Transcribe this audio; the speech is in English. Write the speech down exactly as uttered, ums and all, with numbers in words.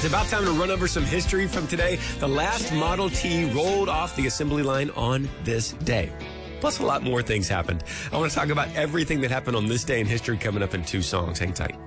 It's about time to run over some history from today. The last Model T rolled off the assembly line on this day. Plus, a lot more things happened. I want to talk about everything that happened on this day in history coming up in two songs. Hang tight.